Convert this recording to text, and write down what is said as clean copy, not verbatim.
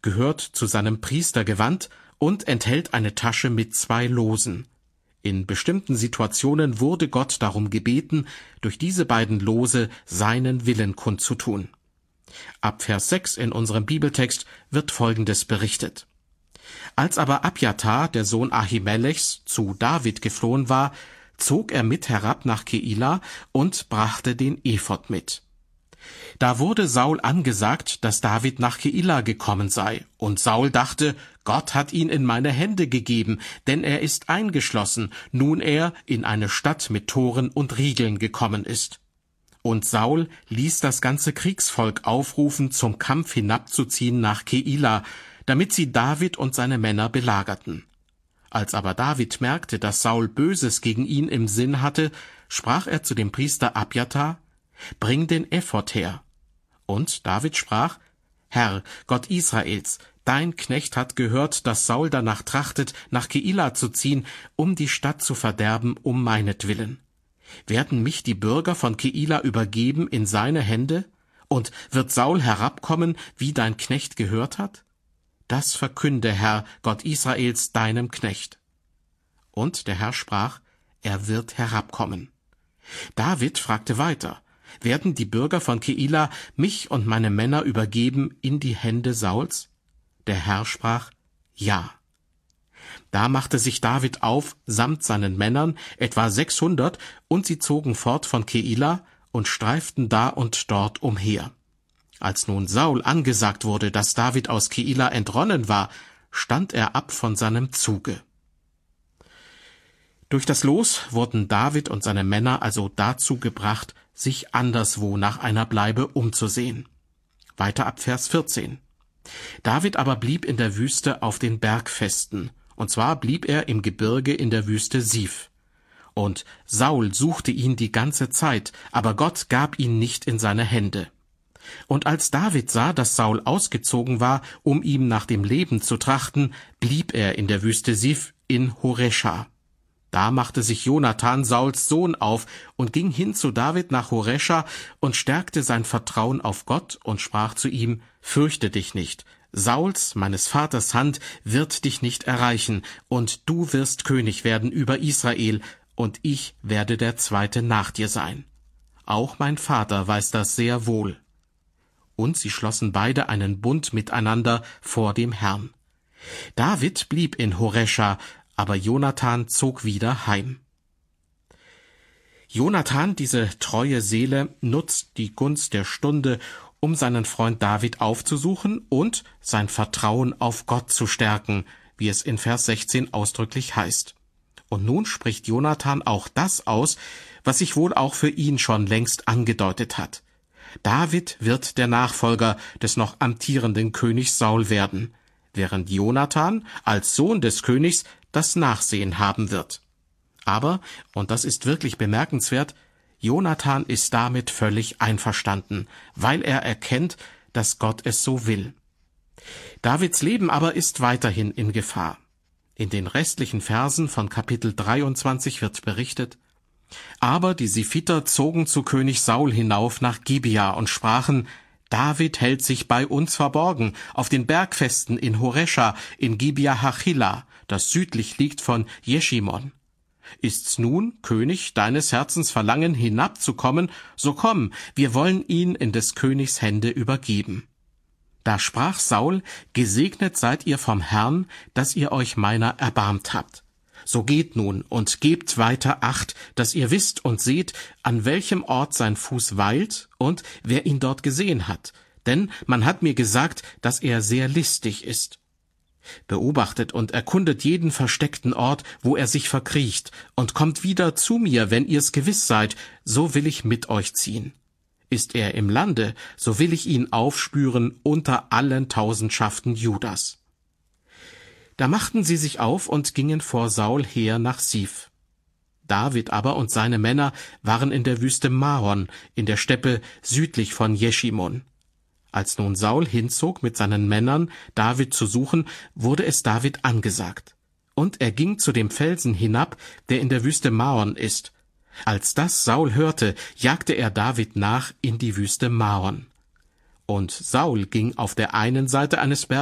gehört zu seinem Priestergewand und enthält eine Tasche mit 2 Losen. In bestimmten Situationen wurde Gott darum gebeten, durch diese beiden Lose seinen Willen kundzutun. Ab Vers 6 in unserem Bibeltext wird Folgendes berichtet. Als aber Abjatar, der Sohn Ahimelechs, zu David geflohen war, zog er mit herab nach Keila und brachte den Ephod mit. Da wurde Saul angesagt, dass David nach Keila gekommen sei, und Saul dachte, Gott hat ihn in meine Hände gegeben, denn er ist eingeschlossen, nun er in eine Stadt mit Toren und Riegeln gekommen ist. Und Saul ließ das ganze Kriegsvolk aufrufen, zum Kampf hinabzuziehen nach Keila, damit sie David und seine Männer belagerten. Als aber David merkte, dass Saul Böses gegen ihn im Sinn hatte, sprach er zu dem Priester Abjatar: Bring den Ephod her. Und David sprach: Herr, Gott Israels, dein Knecht hat gehört, dass Saul danach trachtet, nach Keila zu ziehen, um die Stadt zu verderben, um meinetwillen. Werden mich die Bürger von Keila übergeben in seine Hände? Und wird Saul herabkommen, wie dein Knecht gehört hat? Das verkünde, Herr, Gott Israels, deinem Knecht. Und der Herr sprach: Er wird herabkommen. David fragte weiter: Werden die Bürger von Keila mich und meine Männer übergeben in die Hände Sauls? Der Herr sprach: Ja. Da machte sich David auf, samt seinen Männern, etwa 600, und sie zogen fort von Keila und streiften da und dort umher. Als nun Saul angesagt wurde, dass David aus Keila entronnen war, stand er ab von seinem Zuge. Durch das Los wurden David und seine Männer also dazu gebracht, sich anderswo nach einer Bleibe umzusehen. Weiter ab Vers 14. David aber blieb in der Wüste auf den Bergfesten, und zwar blieb er im Gebirge in der Wüste Sif. Und Saul suchte ihn die ganze Zeit, aber Gott gab ihn nicht in seine Hände. Und als David sah, dass Saul ausgezogen war, um ihm nach dem Leben zu trachten, blieb er in der Wüste Sif in Horesha. Da machte sich Jonathan, Sauls Sohn, auf und ging hin zu David nach Horesha und stärkte sein Vertrauen auf Gott und sprach zu ihm: Fürchte dich nicht, Sauls, meines Vaters Hand, wird dich nicht erreichen, und du wirst König werden über Israel, und ich werde der Zweite nach dir sein. Auch mein Vater weiß das sehr wohl. Und sie schlossen beide einen Bund miteinander vor dem Herrn. David blieb in Horesha, aber Jonathan zog wieder heim. Jonathan, diese treue Seele, nutzt die Gunst der Stunde, um seinen Freund David aufzusuchen und sein Vertrauen auf Gott zu stärken, wie es in Vers 16 ausdrücklich heißt. Und nun spricht Jonathan auch das aus, was sich wohl auch für ihn schon längst angedeutet hat. David wird der Nachfolger des noch amtierenden Königs Saul werden, während Jonathan als Sohn des Königs das Nachsehen haben wird. Aber, und das ist wirklich bemerkenswert, Jonathan ist damit völlig einverstanden, weil er erkennt, dass Gott es so will. Davids Leben aber ist weiterhin in Gefahr. In den restlichen Versen von Kapitel 23 wird berichtet: Aber die Siphiter zogen zu König Saul hinauf nach Gibea und sprachen: David hält sich bei uns verborgen, auf den Bergfesten in Horesha, in Gibea Hachila, das südlich liegt von Jeschimon. Ist's nun, König, deines Herzens Verlangen, hinabzukommen, so komm, wir wollen ihn in des Königs Hände übergeben. Da sprach Saul: Gesegnet seid ihr vom Herrn, dass ihr euch meiner erbarmt habt. So geht nun und gebt weiter Acht, dass ihr wisst und seht, an welchem Ort sein Fuß weilt und wer ihn dort gesehen hat. Denn man hat mir gesagt, dass er sehr listig ist. Beobachtet und erkundet jeden versteckten Ort, wo er sich verkriecht, und kommt wieder zu mir, wenn ihr's gewiss seid, so will ich mit euch ziehen. Ist er im Lande, so will ich ihn aufspüren unter allen Tausendschaften Judas. Da machten sie sich auf und gingen vor Saul her nach Sif. David aber und seine Männer waren in der Wüste Maon, in der Steppe südlich von Jeschimon. Als nun Saul hinzog mit seinen Männern, David zu suchen, wurde es David angesagt. Und er ging zu dem Felsen hinab, der in der Wüste Maon ist. Als das Saul hörte, jagte er David nach in die Wüste Maon. Und Saul ging auf der einen Seite eines